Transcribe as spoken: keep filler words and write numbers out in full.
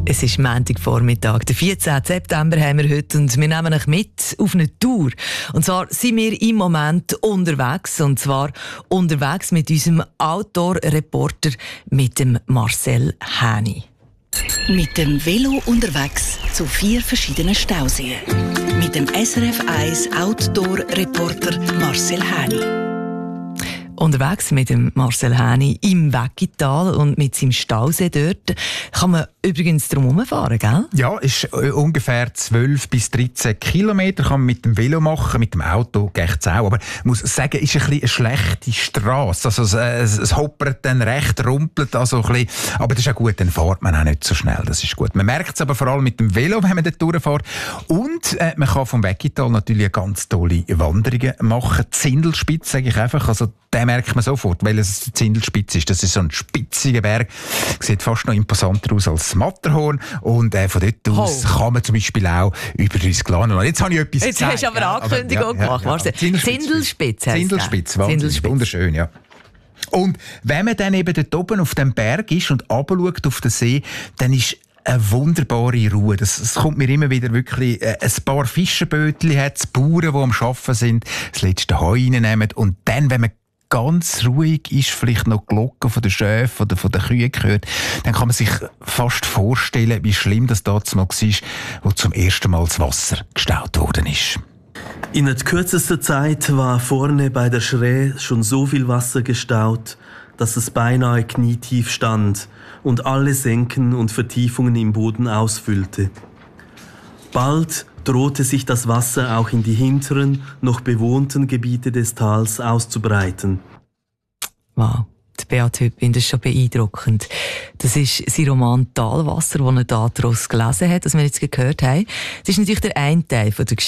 Es ist Montagvormittag, der vierzehnten September haben wir heute und wir nehmen euch mit auf eine Tour. Und zwar sind wir im Moment unterwegs, und zwar unterwegs mit unserem Outdoor-Reporter, mit dem Marcel Häni. Mit dem Velo unterwegs zu vier verschiedenen Stauseen. Mit dem S R F eins Outdoor-Reporter Marcel Häni. Unterwegs mit dem Marcel Häni im Weggital und mit seinem Stausee dort. Kann man übrigens drum herumfahren, gell? Ja, ist ungefähr zwölf bis dreizehn Kilometer kann man mit dem Velo machen, mit dem Auto geht es auch. Aber ich muss sagen, ist ein bisschen eine schlechte Strasse. Also es, es, es hoppert dann recht, rumpelt also ein bisschen. Aber das ist auch gut, dann fährt man auch nicht so schnell. Das ist gut. Man merkt es aber vor allem mit dem Velo, wenn man dort durchfährt. Und äh, man kann vom Weggital natürlich ganz tolle Wanderungen machen. Die Zindelspitze, sage ich einfach. Also den merkt man sofort, weil es die Zindelspitze ist. Das ist so ein spitziger Berg. Sieht fast noch imposanter aus als das Matterhorn. Und äh, von dort aus oh. kann man zum Beispiel auch über uns Glanen. Jetzt habe ich etwas Jetzt gezeigt, hast du aber eine Ankündigung aber, ja, gemacht. ja, ja. Zindelspitze. Zindelspitze heisst Zindelspitze, das. Zindelspitze. Wunderschön, ja. Und wenn man dann eben dort oben auf dem Berg ist und runterschaut auf den See, dann ist eine wunderbare Ruhe. Das, das kommt mir immer wieder wirklich. Äh, ein paar Fischerbötchen hat es, Bauern, die am Arbeiten sind, das letzte Heu reinnehmen. Und dann, wenn man ganz ruhig ist, vielleicht noch die Glocken von den Schäfen oder von den Kühen gehört, dann kann man sich fast vorstellen, wie schlimm das damals war, wo zum ersten Mal das Wasser gestaut worden ist. In kürzester Zeit war vorne bei der Schree schon so viel Wasser gestaut, dass es beinahe knietief stand und alle Senken und Vertiefungen im Boden ausfüllte. Bald drohte sich das Wasser auch in die hinteren, noch bewohnten Gebiete des Tals auszubreiten. Wow, die Beat Hüppin, das ist schon beeindruckend. Das ist sein Roman «Talwasser», den er da daraus gelesen hat, das wir jetzt gehört haben. Das ist natürlich der eine Teil von der Geschichte.